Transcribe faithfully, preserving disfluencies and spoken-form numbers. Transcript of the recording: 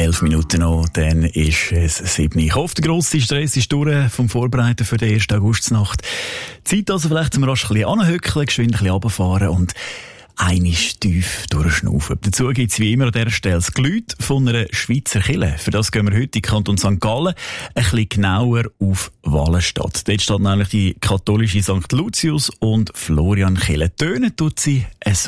Elf Minuten noch, dann ist es sieben. Ich hoffe, der grosse Stress ist durch vom Vorbereiten für die erste Augustnacht. Zeit also vielleicht zum rasch ein bisschen anhöckeln, geschwind ein bisschen runterfahren und einisch tief durchschnaufen. Dazu gibt es wie immer an dieser Stelle das Geläut von einer Schweizer Kirche. Für das gehen wir heute in den Kanton Sankt Gallen, ein bisschen genauer auf Wallenstadt. Dort steht nämlich die katholische Sankt Lucius und Florian Kirche. Tönen tut sie so.